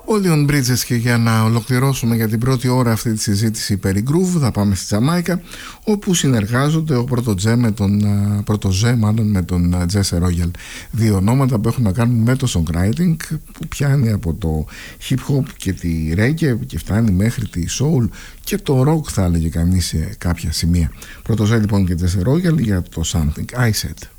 Ο Leon Bridges, και για να ολοκληρώσουμε για την πρώτη ώρα αυτή τη συζήτηση περί groove, θα πάμε στη Τζαμάικα, όπου συνεργάζονται ο Πρωτοζέ με τον Jesse Royal. Δύο ονόματα που έχουν να κάνουν με το songwriting, που πιάνει από το hip hop και τη reggae και φτάνει μέχρι τη soul και το rock, θα έλεγε κανείς, σε κάποια σημεία. Πρωτοζέ λοιπόν και Jesse Royal για το Something I Said.